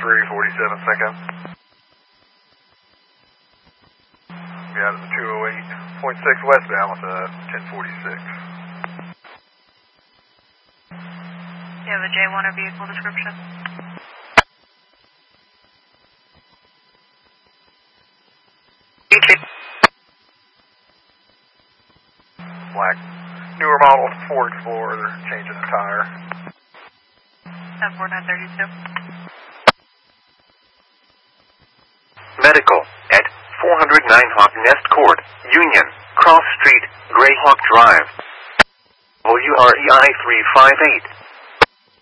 3:47 Got it 208.6 westbound with a 1046. You have a J1 or vehicle description? Black, newer model Ford Explorer. They're changing the tire. 14932. Medical at 400 Ninehawk Nest Court, Union, Cross Street, Greyhawk Drive. WREI 358.